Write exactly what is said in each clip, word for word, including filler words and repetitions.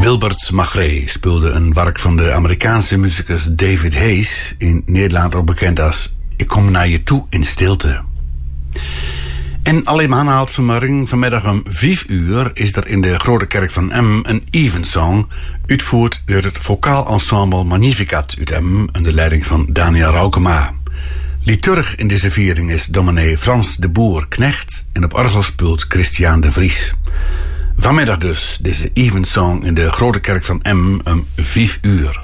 Wilbert Magret speelde een werk van de Amerikaanse muzikus David Hayes, in Nederland ook bekend als Ik kom naar je toe in stilte. En alleen maar aanhaalt vanmorgen, vanmiddag om vijf uur is er in de Grote Kerk van Emmen een Evensong, uitgevoerd door het vocaal ensemble Magnificat uit Emmen onder leiding van Daniel Raukema. Liturg in deze viering is dominee Frans de Boer Knecht en op orgel speelt Christian de Vries. Vanmiddag dus deze Evensong in de Grote Kerk van Emmen om vijf uur.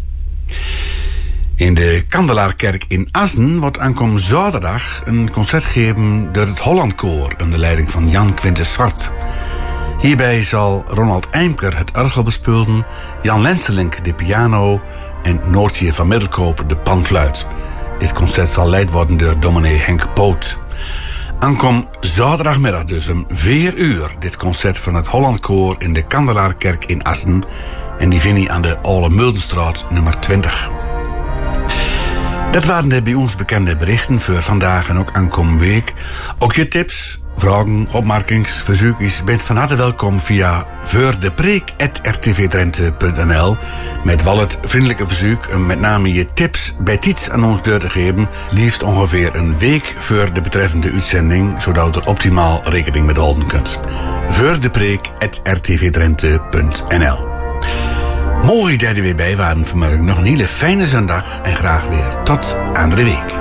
In de Kandelaarkerk in Assen wordt aankomend zaterdag een concert gegeven door het Hollandkoor onder leiding van Jan Quintus Zwart. Hierbij zal Ronald Eimker het orgel bespelen, Jan Lenselink de piano en Noortje van Middelkoop de panfluit. Dit concert zal leid worden door dominee Henk Poot. Aankom zaterdagmiddag dus om vier uur dit concert van het Hollandkoor in de Kandelaarkerk in Assen. En die vind je aan de Ole Muldenstraat nummer twintig. Dat waren de bij ons bekende berichten voor vandaag en ook aankomende week. Ook je tips, vragen, opmerkings, verzoekjes bent van harte welkom via voordepreek apenstaartje r t v drenthe punt n l met wel het vriendelijke verzoek om met name je tips bij iets aan ons deur te geven, liefst ongeveer een week voor de betreffende uitzending, zodat u er optimaal rekening mee houden kunt. voordepreek apenstaartje r t v drenthe punt n l. Mooi dat je weer bij waren vanmorgen. Nog een hele fijne zondag en graag weer tot aan de week.